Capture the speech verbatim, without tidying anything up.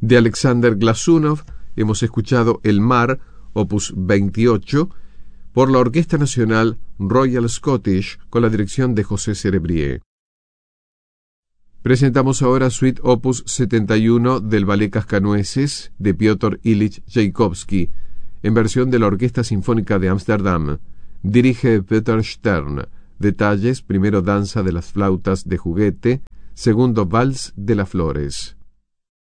De Alexander Glazunov hemos escuchado El Mar, opus veintiocho, por la Orquesta Nacional Royal Scottish, con la dirección de José Cerebrier. Presentamos ahora Suite opus setenta y uno del Ballet Cascanueces de Piotr Ilich Tchaikovsky, en versión de la Orquesta Sinfónica de Ámsterdam. Dirige Peter Stern. Detalles: primero, danza de las flautas de juguete; segundo, vals de las flores.